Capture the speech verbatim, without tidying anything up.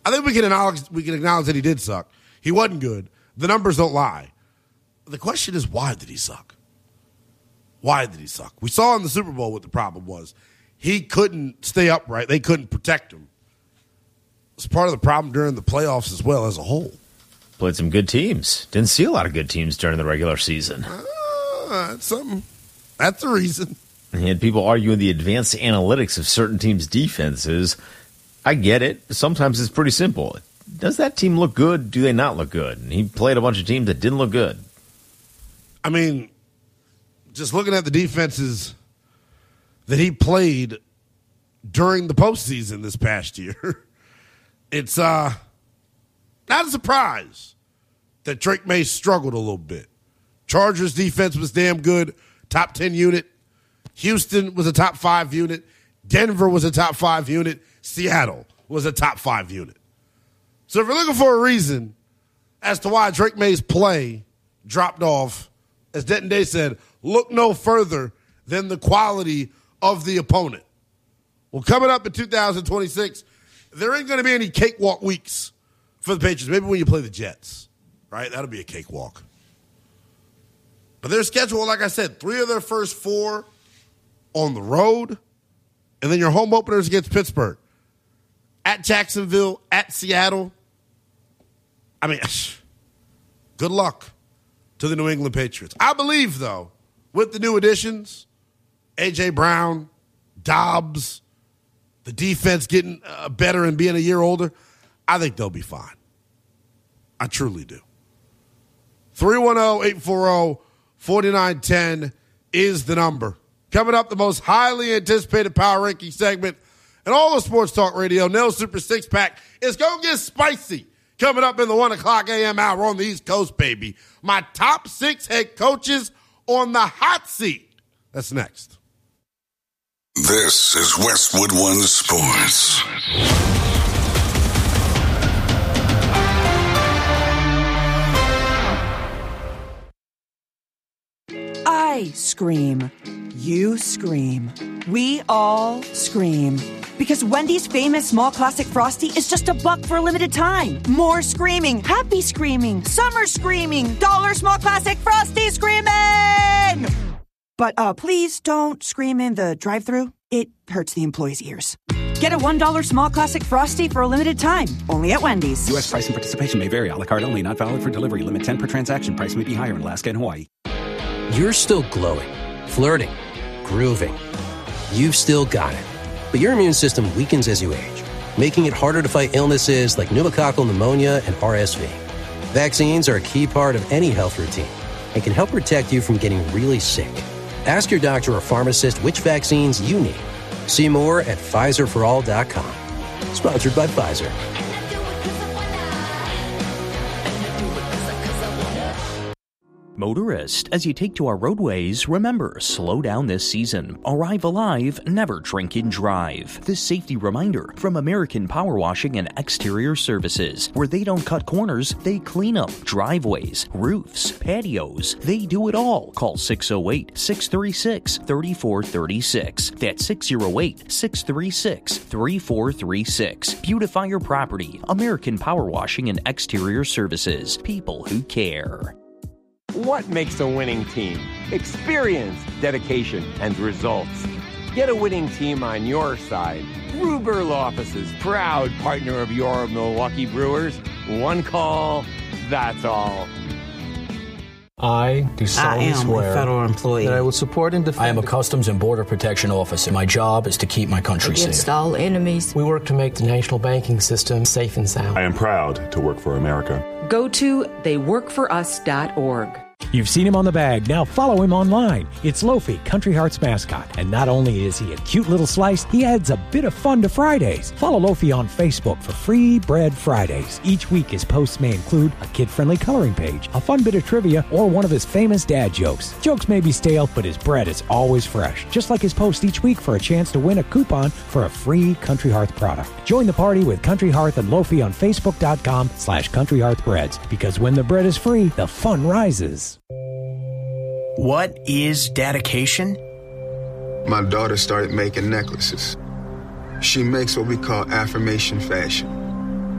I think we can acknowledge we can acknowledge that he did suck. He wasn't good. The numbers don't lie. The question is, why did he suck? Why did he suck? We saw in the Super Bowl what the problem was. He couldn't stay upright. They couldn't protect him. It's part of the problem during the playoffs as well as a whole. Played some good teams. Didn't see a lot of good teams during the regular season. Uh, that's something. That's the reason. He had people arguing the advanced analytics of certain teams' defenses. I get it. Sometimes it's pretty simple. Does that team look good? Do they not look good? And he played a bunch of teams that didn't look good. I mean, just looking at the defenses that he played during the postseason this past year, it's uh, not a surprise that Drake May struggled a little bit. Chargers defense was damn good, top ten unit. Houston was a top five unit. Denver was a top five unit. Seattle was a top five unit. So if you're looking for a reason as to why Drake May's play dropped off, as Denton Day said, look no further than the quality of the opponent. Well, coming up in two thousand twenty-six, there ain't going to be any cakewalk weeks for the Patriots. Maybe when you play the Jets, right? That'll be a cakewalk. But their schedule, like I said, three of their first four on the road, and then your home openers against Pittsburgh, at Jacksonville, at Seattle. I mean, good luck to the New England Patriots. I believe, though, with the new additions, A J. Brown, Dobbs, the defense getting uh, better and being a year older, I think they'll be fine. I truly do. three one zero, eight four zero, four nine one zero is the number. Coming up, the most highly anticipated power ranking segment in all of Sports Talk Radio, Nell Super Six Pack, is going to get spicy. Coming up in the one o'clock a.m. hour on the East Coast, baby. My top six head coaches on the hot seat. That's next. This is Westwood One Sports. I scream. You scream. We all scream. Because Wendy's famous small classic Frosty is just a buck for a limited time. More screaming, happy screaming, summer screaming, dollar small classic Frosty screaming! But uh, please don't scream in the drive-thru. It hurts the employees' ears. Get a one dollar small classic Frosty for a limited time. Only at Wendy's. U S price and participation may vary. A la carte only. Not valid for delivery. Limit ten per transaction. Price may be higher in Alaska and Hawaii. You're still glowing, flirting, grooving. You've still got it. But your immune system weakens as you age, making it harder to fight illnesses like pneumococcal pneumonia and R S V. Vaccines are a key part of any health routine and can help protect you from getting really sick. Ask your doctor or pharmacist which vaccines you need. See more at Pfizer for all dot com. Sponsored by Pfizer. Motorist, as you take to our roadways, remember, slow down this season. Arrive alive, never drink and drive. This safety reminder from American Power Washing and Exterior Services, where they don't cut corners, they clean up driveways, roofs, patios. They do it all. Call six oh eight, six three six, three four three six. That's six oh eight, six three six, three four three six. Beautify your property. American Power Washing and Exterior Services. People who care. What makes a winning team? Experience, dedication, and results. Get a winning team on your side. Ruber Law Offices, proud partner of your Milwaukee Brewers. One call, that's all. I do solemnly I am swear a federal employee that I will support and defend. I am a Customs and Border Protection officer. My job is to keep my country against safe. all enemies. We work to make the national banking system safe and sound. I am proud to work for America. Go to they work for us dot org. You've seen him on the bag. Now follow him online. It's Lofi, Country Hearts mascot. And not only is he a cute little slice, he adds a bit of fun to Fridays. Follow Lofi on Facebook for Free Bread Fridays. Each week his posts may include a kid-friendly coloring page, a fun bit of trivia, or one of his famous dad jokes. Jokes may be stale, but his bread is always fresh. Just like his post each week for a chance to win a coupon for a free Country Hearth product. Join the party with Country Hearth and Lofi on Facebook.com slash Country Hearth Breads. Because when the bread is free, the fun rises. What is dedication? My daughter started making necklaces. She makes what we call affirmation fashion.